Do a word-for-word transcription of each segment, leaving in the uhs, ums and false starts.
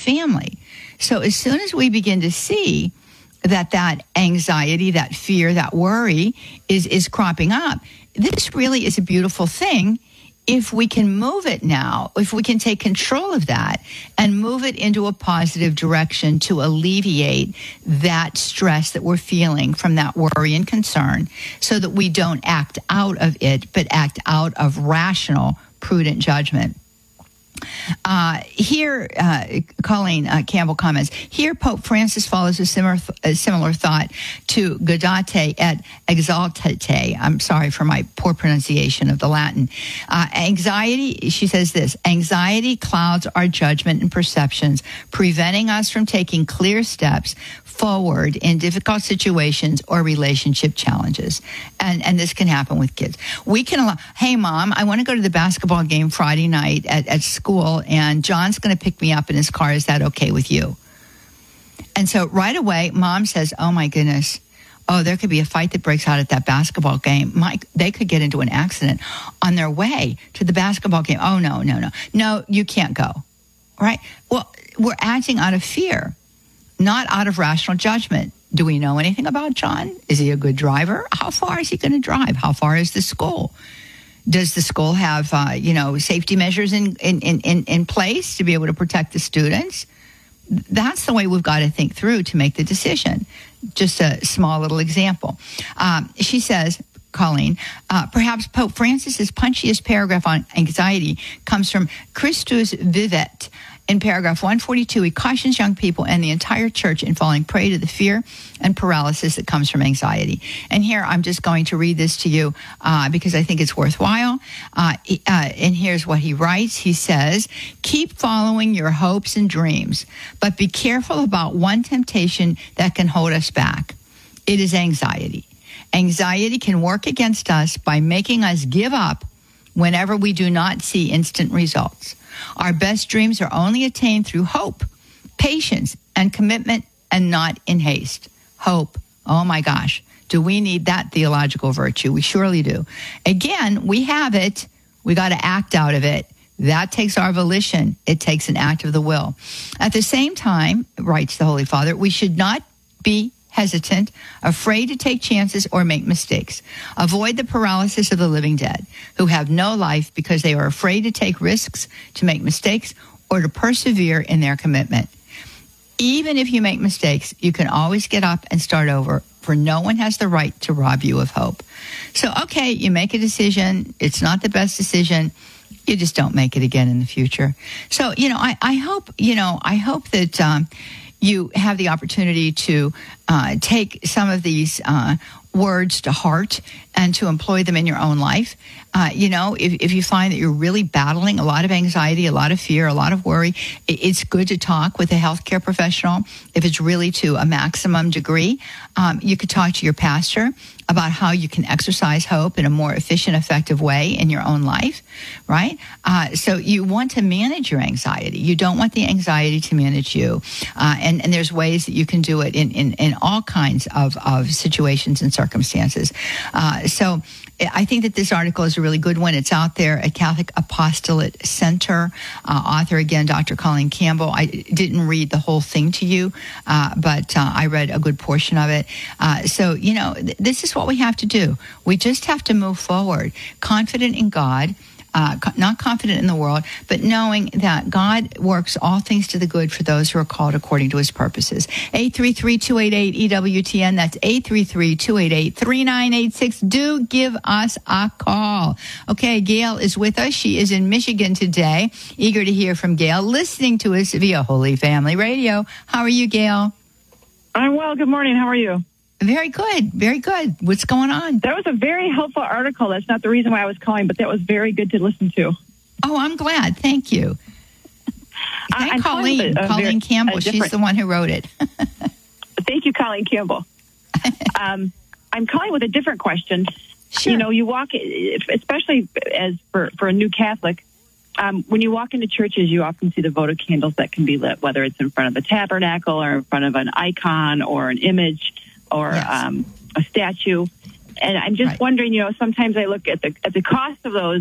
family. So as soon as we begin to see that that anxiety, that fear, that worry is, is cropping up, this really is a beautiful thing if we can move it now, if we can take control of that and move it into a positive direction to alleviate that stress that we're feeling from that worry and concern, so that we don't act out of it, but act out of rational, prudent judgment. Uh, here, uh, Colleen uh, Campbell comments, here Pope Francis follows a similar, th- a similar thought to Gaudete et Exsultate. I'm sorry for my poor pronunciation of the Latin. Uh, anxiety, she says this, anxiety clouds our judgment and perceptions, preventing us from taking clear steps forward in difficult situations or relationship challenges. And and this can happen with kids. We can allow, hey, Mom, I want to go to the basketball game Friday night at, at school, and John's going to pick me up in his car. Is that okay with you? And so right away, Mom says, oh, my goodness. Oh, there could be a fight that breaks out at that basketball game. Mike, they could get into an accident on their way to the basketball game. Oh, no, no, no. No, you can't go. Right? Well, we're acting out of fear, not out of rational judgment. Do we know anything about John? Is he a good driver? How far is he going to drive? How far is the school? Does the school have, uh, you know, safety measures in, in, in, in place to be able to protect the students? That's the way we've got to think through to make the decision. Just a small little example. Um, she says, Colleen, uh, perhaps Pope Francis's punchiest paragraph on anxiety comes from Christus Vivet. In paragraph one forty-two, he cautions young people and the entire church in falling prey to the fear and paralysis that comes from anxiety. And here, I'm just going to read this to you uh, because I think it's worthwhile. Uh, uh, and here's what he writes. He says, keep following your hopes and dreams, but be careful about one temptation that can hold us back. It is anxiety. Anxiety can work against us by making us give up whenever we do not see instant results. Our best dreams are only attained through hope, patience, and commitment, and not in haste. Hope. Oh my gosh. Do we need that theological virtue? We surely do. Again, we have it. We got to act out of it. That takes our volition. It takes an act of the will. At the same time, writes the Holy Father, we should not be hesitant, afraid to take chances or make mistakes. Avoid the paralysis of the living dead, who have no life because they are afraid to take risks, to make mistakes, or to persevere in their commitment. Even if you make mistakes, you can always get up and start over, for no one has the right to rob you of hope. So, okay, you make a decision. It's not the best decision. You just don't make it again in the future. So, you know, I, I hope, you know, I hope that um, you have the opportunity to uh, take some of these uh, words to heart and to employ them in your own life. Uh, you know, if, if you find that you're really battling a lot of anxiety, a lot of fear, a lot of worry, it's good to talk with a healthcare professional. If it's really to a maximum degree, um, you could talk to your pastor about how you can exercise hope in a more efficient, effective way in your own life, right? Uh, so you want to manage your anxiety. You don't want the anxiety to manage you. Uh, and, and there's ways that you can do it in, in, in all kinds of, of situations and circumstances. Uh, so I think that this article is a really good one. It's out there at Catholic Apostolate Center. Uh, author, again, Doctor Colleen Campbell. I didn't read the whole thing to you, uh, but uh, I read a good portion of it. Uh, so, you know, th- this is what we have to do. We just have to move forward, confident in God, uh, co- not confident in the world, but knowing that God works all things to the good for those who are called according to his purposes. eight three three, two eight eight, E W T N. That's eight three three, two eight eight, three nine eight six. Do give us a call. Okay, Gail is with us. She is in Michigan today. Eager to hear from Gail, listening to us via Holy Family Radio. How are you, Gail? I'm well. Good morning. How are you? Very good. Very good. What's going on? That was a very helpful article. That's not the reason why I was calling, but that was very good to listen to. Oh, I'm glad. Thank you. Thank I'm Colleen. a, a Colleen very, Campbell. She's the one who wrote it. Thank you, Colleen Campbell. um, I'm calling with a different question. Sure. You know, you walk, especially as for, for a new Catholic, um, when you walk into churches, you often see the votive candles that can be lit, whether it's in front of the tabernacle or in front of an icon or an image or Yes. um, a statue. And I'm just Right. wondering, you know, sometimes I look at the at the cost of those, and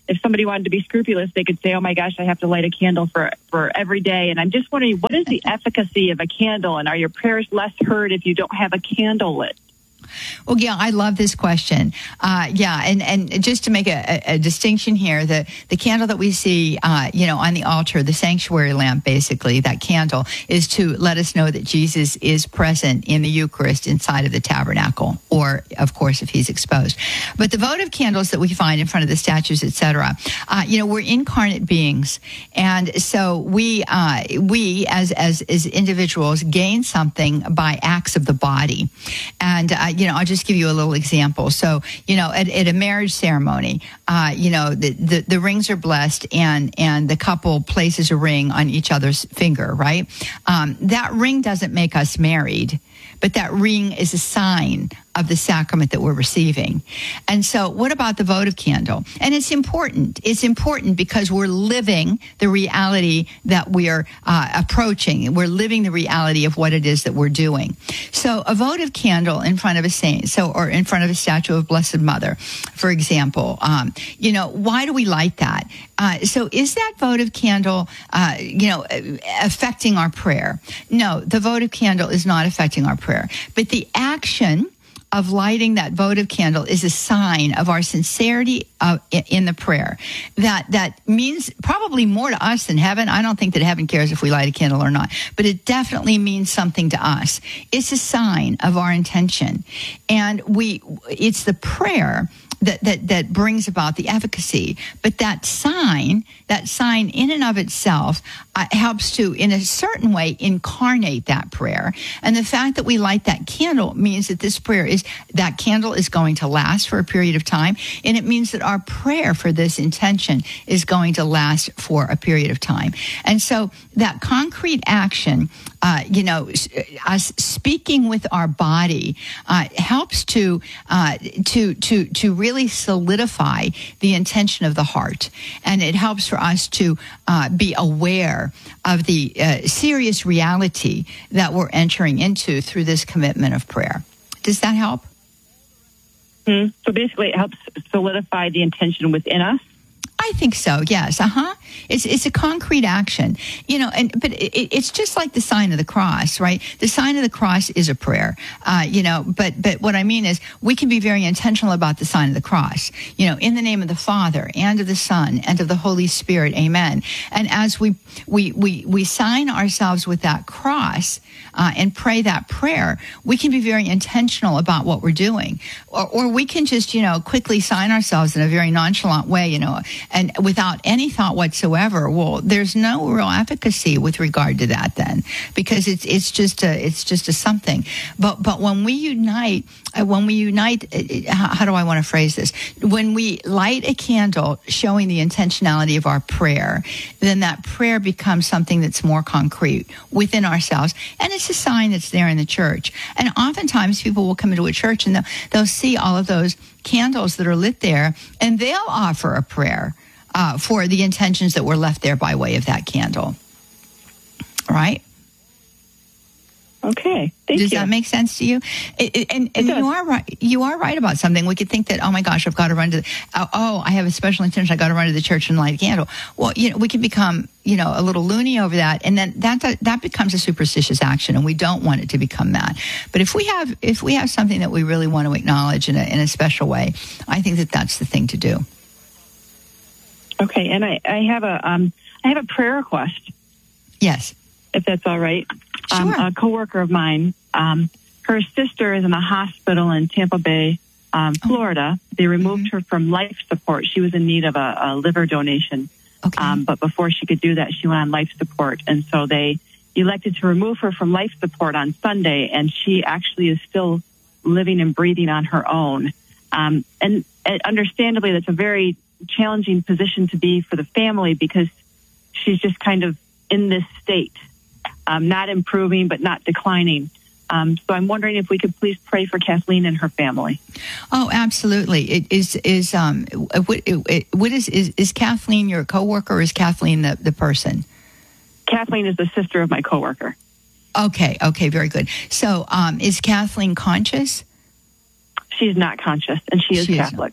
if somebody wanted to be scrupulous, they could say, oh my gosh, I have to light a candle for, for every day. And I'm just wondering, what is the efficacy of a candle? And are your prayers less heard if you don't have a candle lit? Well, yeah, I love this question. Uh, yeah, and, and just to make a, a, a distinction here, the, the candle that we see, uh, you know, on the altar, the sanctuary lamp, basically, that candle is to let us know that Jesus is present in the Eucharist inside of the tabernacle, or, of course, if he's exposed. But the votive candles that we find in front of the statues, et cetera, uh, you know, we're incarnate beings. And so we, uh, we as, as, as individuals, gain something by acts of the body. And, uh, you know, I'll just give you a little example. So, you know, at, at a marriage ceremony, uh, you know, the, the, the rings are blessed and, and the couple places a ring on each other's finger, right? Um, that ring doesn't make us married, but that ring is a sign of the sacrament that we're receiving. And so what about the votive candle? And it's important. It's important because we're living the reality that we're uh, approaching. We're living the reality of what it is that we're doing. So a votive candle in front of a saint, so or in front of a statue of Blessed Mother, for example, um, you know, why do we light that? Uh, so is that votive candle, uh, you know, affecting our prayer? No, the votive candle is not affecting our prayer. But the action of lighting that votive candle is a sign of our sincerity uh, in the prayer. That that means probably more to us than heaven. I don't think that heaven cares if we light a candle or not, but it definitely means something to us. It's a sign of our intention. And we, it's the prayer that, that, that brings about the efficacy. But that sign, that sign in and of itself uh, helps to, in a certain way, incarnate that prayer. And the fact that we light that candle means that this prayer is, that candle is going to last for a period of time. And it means that our prayer for this intention is going to last for a period of time. And so that concrete action, uh, you know, us speaking with our body uh, helps to, uh, to, to, to really really solidify the intention of the heart. And it helps for us to uh, be aware of the uh, serious reality that we're entering into through this commitment of prayer. Does that help? Mm-hmm. So basically it helps solidify the intention within us? I think so. Yes. Uh huh. It's it's a concrete action, you know. And but it, it's just like the sign of the cross, right? The sign of the cross is a prayer, uh, you know. But but what I mean is, we can be very intentional about the sign of the cross, you know, in the name of the Father and of the Son and of the Holy Spirit. Amen. And as we we we we sign ourselves with that cross uh, and pray that prayer, we can be very intentional about what we're doing, or or we can just, you know, quickly sign ourselves in a very nonchalant way, you know. And without any thought whatsoever, well, there's no real efficacy with regard to that then, because it's it's just a it's just a something. But but when we unite, uh, when we unite, uh, how, how do I want to phrase this? When we light a candle showing the intentionality of our prayer, then that prayer becomes something that's more concrete within ourselves, and it's a sign that's there in the church. And oftentimes, people will come into a church and they'll, they'll see all of those candles that are lit there, and they'll offer a prayer uh, for the intentions that were left there by way of that candle. Right? Okay. Thank Does you. that make sense to you? It, it, and and you are right. You are right about something. We could think that, oh my gosh, I've got to run to. The, oh, oh, I have a special intention. I got to run to the church and light a candle. Well, you know, we can become, you know, a little loony over that, and then that that becomes a superstitious action, and we don't want it to become that. But if we have if we have something that we really want to acknowledge in a in a special way, I think that that's the thing to do. Okay, and I, I have a um I have a prayer request. Yes, if that's all right. Sure. Um, a coworker of mine, um, her sister is in a hospital in Tampa Bay, um, Florida. They removed mm-hmm. her from life support. She was in need of a, a liver donation. Okay. Um, but before she could do that, she went on life support. And so they elected to remove her from life support on Sunday, and she actually is still living and breathing on her own. Um, and uh, understandably, that's a very challenging position to be for the family, because she's just kind of in this state. Um, not improving, but not declining. Um, so I'm wondering if we could please pray for Kathleen and her family. Oh, absolutely. It is is um what, it, what is, is is Kathleen your coworker, or is Kathleen the, the person? Kathleen is the sister of my coworker. Okay. Okay. Very good. So, um, is Kathleen conscious? She's not conscious, and she is she Catholic. Is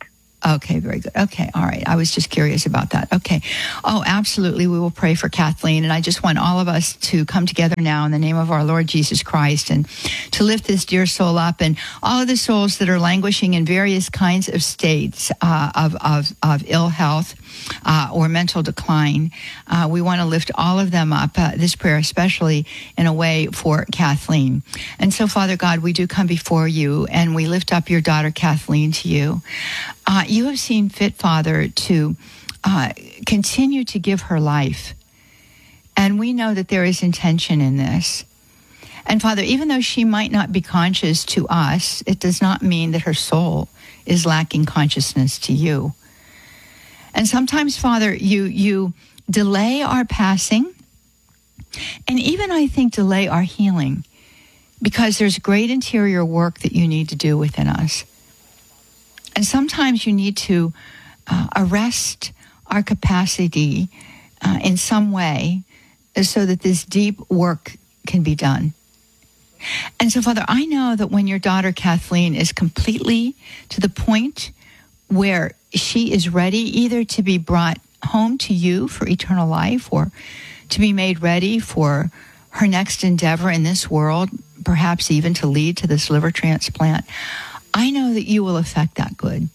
Okay, very good. Okay, all right. I was just curious about that. Okay. Oh, absolutely. We will pray for Kathleen. And I just want all of us to come together now in the name of our Lord Jesus Christ and to lift this dear soul up and all of the souls that are languishing in various kinds of states uh, of, of, of ill health uh, or mental decline. Uh, we want to lift all of them up, uh, this prayer especially in a way for Kathleen. And so, Father God, we do come before you and we lift up your daughter Kathleen to you. Uh, you have seen fit, Father, to uh, continue to give her life. And we know that there is intention in this. And Father, even though she might not be conscious to us, it does not mean that her soul is lacking consciousness to you. And sometimes, Father, you, you delay our passing, and even, I think, delay our healing, because there's great interior work that you need to do within us. And sometimes you need to uh, arrest our capacity uh, in some way so that this deep work can be done. And so, Father, I know that when your daughter Kathleen is completely to the point where she is ready either to be brought home to you for eternal life or to be made ready for her next endeavor in this world, perhaps even to lead to this liver transplant, I know that you will effect that good.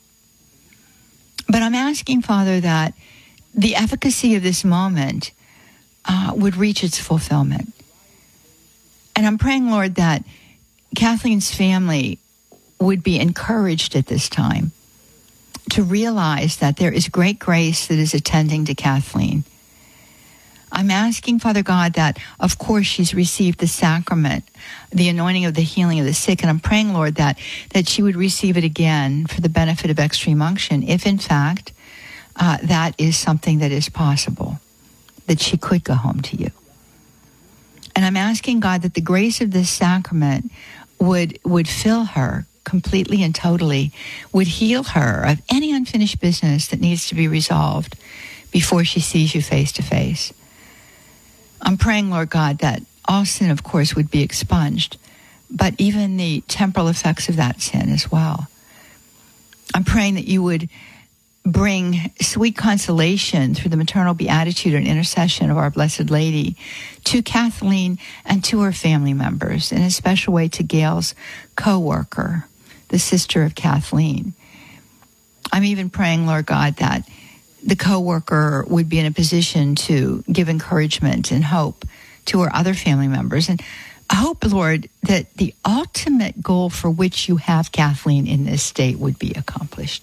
But I'm asking, Father, that the efficacy of this moment uh, would reach its fulfillment. And I'm praying, Lord, that Kathleen's family would be encouraged at this time to realize that there is great grace that is attending to Kathleen. I'm asking, Father God, that, of course, she's received the sacrament, the anointing of the healing of the sick. And I'm praying, Lord, that, that she would receive it again for the benefit of extreme unction, if, in fact, uh, that is something that is possible, that she could go home to you. And I'm asking, God, that the grace of this sacrament would, would fill her completely and totally, would heal her of any unfinished business that needs to be resolved before she sees you face to face. I'm praying, Lord God, that all sin, of course, would be expunged, but even the temporal effects of that sin as well. I'm praying that you would bring sweet consolation through the maternal beatitude and intercession of our Blessed Lady to Kathleen and to her family members, in a special way to Gail's co-worker, the sister of Kathleen. I'm even praying, Lord God, that the co-worker would be in a position to give encouragement and hope to her other family members. And I hope, Lord, that the ultimate goal for which you have Kathleen in this state would be accomplished,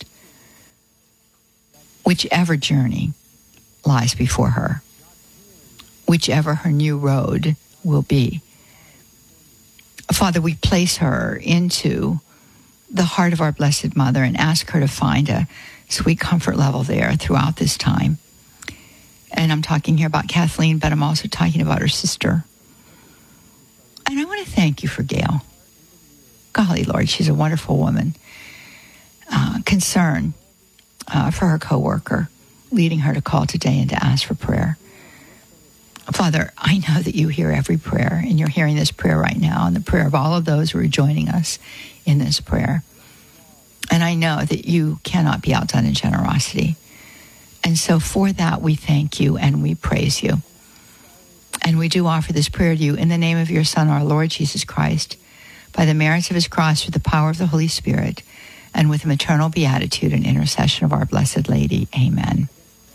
whichever journey lies before her, whichever her new road will be. Father, we place her into the heart of our Blessed Mother and ask her to find a sweet comfort level there throughout this time. And I'm talking here about Kathleen, but I'm also talking about her sister. And I want to thank you for Gail. Golly, Lord, she's a wonderful woman. Uh, concern uh, for her coworker, leading her to call today and to ask for prayer. Father, I know that you hear every prayer, and you're hearing this prayer right now, and the prayer of all of those who are joining us in this prayer. And I know that you cannot be outdone in generosity. And so for that, we thank you and we praise you. And we do offer this prayer to you in the name of your Son, our Lord Jesus Christ, by the merits of his cross, through the power of the Holy Spirit, and with the maternal beatitude and intercession of our Blessed Lady. Amen.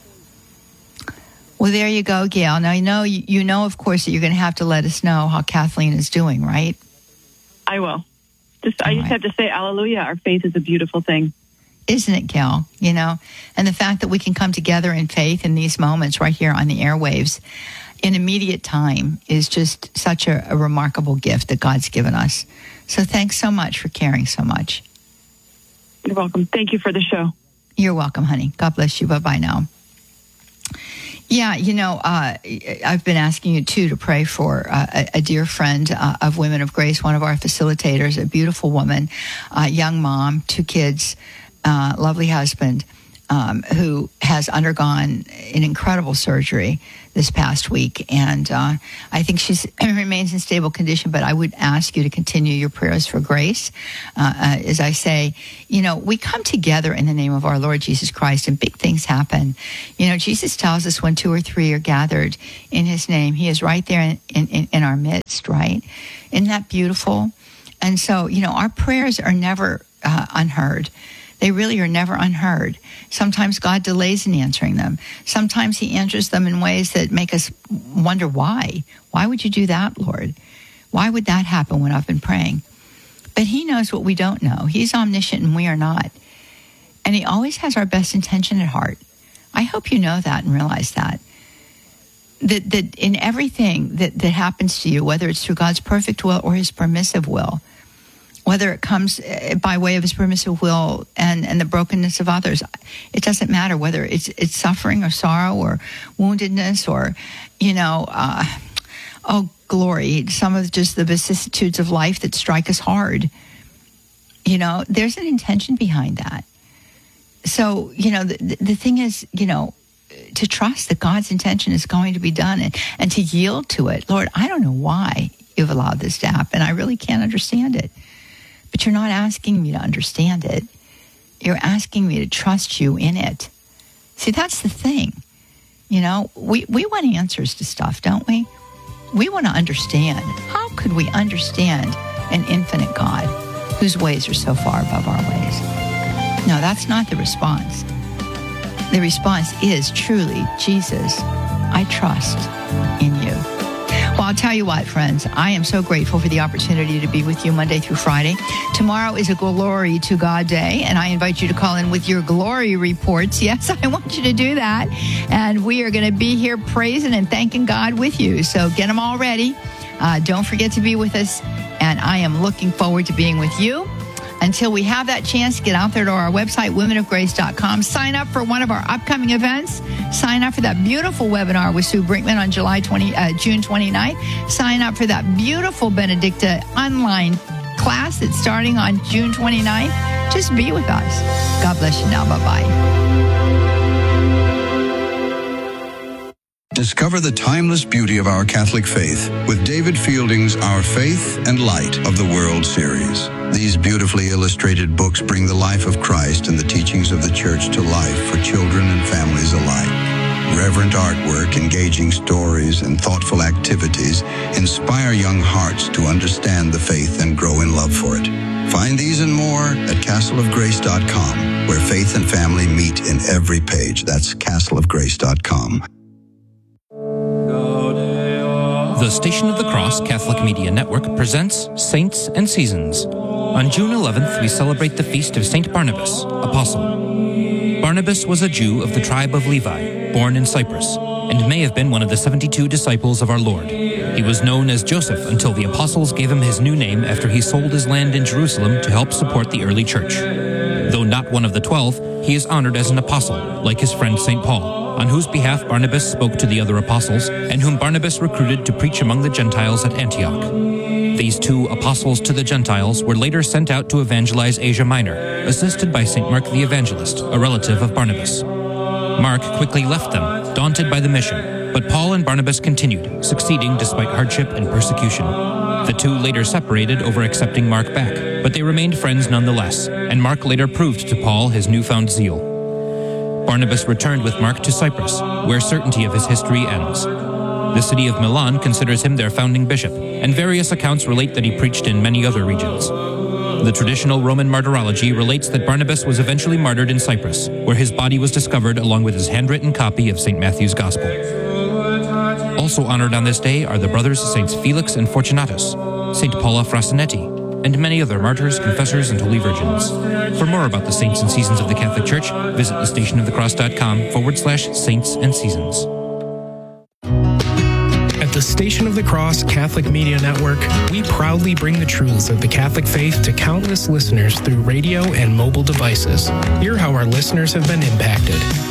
Well, there you go, Gail. Now, you know, you, you know, of course, that you're going to have to let us know how Kathleen is doing, right? I will. Just, I just right. have to say, hallelujah, our faith is a beautiful thing. Isn't it, Gail? You know, and the fact that we can come together in faith in these moments right here on the airwaves in immediate time is just such a, a remarkable gift that God's given us. So thanks so much for caring so much. You're welcome. Thank you for the show. You're welcome, honey. God bless you. Bye-bye now. Yeah, you know, uh, I've been asking you, too, to pray for uh, a, a dear friend uh, of Women of Grace, one of our facilitators, a beautiful woman, uh, young mom, two kids, uh, lovely husband, um, who has undergone an incredible surgery this past week. And uh, I think she remains in stable condition, but I would ask you to continue your prayers for Grace. Uh, uh, as I say, you know, we come together in the name of our Lord Jesus Christ, and big things happen. You know, Jesus tells us when two or three are gathered in his name, he is right there in, in, in our midst, right? Isn't that beautiful? And so, you know, our prayers are never uh, unheard. They really are never unheard. Sometimes God delays in answering them. Sometimes he answers them in ways that make us wonder why. Why would you do that, Lord? Why would that happen when I've been praying? But he knows what we don't know. He's omniscient and we are not. And he always has our best intention at heart. I hope you know that and realize that. That, that in everything that, that happens to you, whether it's through God's perfect will or his permissive will, whether it comes by way of his permissive will and, and the brokenness of others, it doesn't matter whether it's it's suffering or sorrow or woundedness or, you know, uh, oh, glory, some of just the vicissitudes of life that strike us hard. You know, there's an intention behind that. So, you know, the, the thing is, you know, to trust that God's intention is going to be done and, and to yield to it. Lord, I don't know why you've allowed this to happen. I really can't understand it. But you're not asking me to understand it. You're asking me to trust you in it. See, that's the thing. You know, we, we want answers to stuff, don't we? We want to understand. How could we understand an infinite God whose ways are so far above our ways? No, that's not the response. The response is truly, Jesus, I trust in you. Well, I'll tell you what, friends, I am so grateful for the opportunity to be with you Monday through Friday. Tomorrow is a Glory to God Day, and I invite you to call in with your glory reports. Yes, I want you to do that. And we are going to be here praising and thanking God with you. So get them all ready. Uh, don't forget to be with us. And I am looking forward to being with you. Until we have that chance, get out there to our website, women of grace dot com. Sign up for one of our upcoming events. Sign up for that beautiful webinar with Sue Brinkman on July twentieth, uh, June twenty-ninth. Sign up for that beautiful Benedicta online class that's starting on June twenty-ninth. Just be with us. God bless you now. Bye-bye. Discover the timeless beauty of our Catholic faith with David Fielding's Our Faith and Light of the World series. These beautifully illustrated books bring the life of Christ and the teachings of the Church to life for children and families alike. Reverent artwork, engaging stories, and thoughtful activities inspire young hearts to understand the faith and grow in love for it. Find these and more at castle of grace dot com, where faith and family meet in every page. That's castle of grace dot com. The Station of the Cross Catholic Media Network presents Saints and Seasons. On June eleventh, we celebrate the feast of Saint Barnabas, Apostle. Barnabas was a Jew of the tribe of Levi, born in Cyprus, and may have been one of the seventy-two disciples of our Lord. He was known as Joseph until the apostles gave him his new name after he sold his land in Jerusalem to help support the early church. Though not one of the twelve, he is honored as an apostle, like his friend Saint Paul, on whose behalf Barnabas spoke to the other apostles, and whom Barnabas recruited to preach among the Gentiles at Antioch. These two apostles to the Gentiles were later sent out to evangelize Asia Minor, assisted by Saint Mark the Evangelist, a relative of Barnabas. Mark quickly left them, daunted by the mission, but Paul and Barnabas continued, succeeding despite hardship and persecution. The two later separated over accepting Mark back, but they remained friends nonetheless, and Mark later proved to Paul his newfound zeal. Barnabas returned with Mark to Cyprus, where certainty of his history ends. The city of Milan considers him their founding bishop, and various accounts relate that he preached in many other regions. The traditional Roman martyrology relates that Barnabas was eventually martyred in Cyprus, where his body was discovered along with his handwritten copy of Saint Matthew's Gospel. Also honored on this day are the brothers Saints Felix and Fortunatus, Saint Paula Frasinetti, and many other martyrs, confessors, and holy virgins. For more about the saints and seasons of the Catholic Church, visit the station of the cross dot com forward slash saints and seasons. At the Station of the Cross Catholic Media Network, we proudly bring the truths of the Catholic faith to countless listeners through radio and mobile devices. Hear how our listeners have been impacted.